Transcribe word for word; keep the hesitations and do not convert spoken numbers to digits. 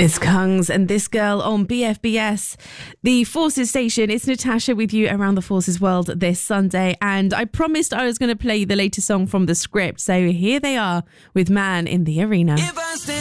It's Kungs and This Girl on B F B S, the Forces station. It's Natasha with you around the Forces world this Sunday. And I promised I was going to play the latest song from The Script. So here they are with Man in the Arena.